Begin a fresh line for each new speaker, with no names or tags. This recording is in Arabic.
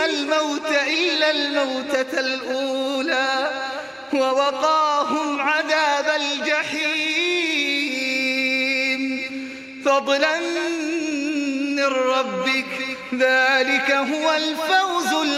إلا الموتة الأولى ووقاهم عذاب الجحيم فضلا من ربك ذلك هو الفوز